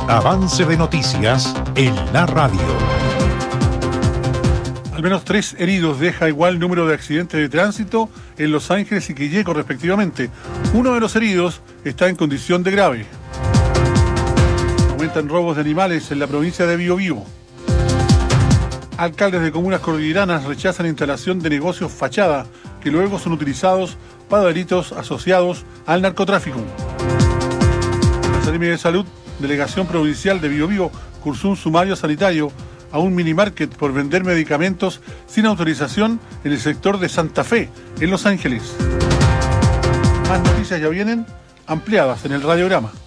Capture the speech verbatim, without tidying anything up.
Avance de noticias en la radio. Al menos tres heridos deja igual número de accidentes de tránsito en Los Ángeles y Quilleco, respectivamente. Uno de los heridos está en condición de grave. Aumentan robos de animales en la provincia de Biobío. Alcaldes de comunas cordilleranas rechazan instalación de negocios fachada que luego son utilizados para delitos asociados al narcotráfico. La Seremi de Salud, Delegación Provincial de Biobío, cursó un sumario sanitario a un minimarket por vender medicamentos sin autorización en el sector de Santa Fe, en Los Ángeles. Más noticias ya vienen ampliadas en el radiograma.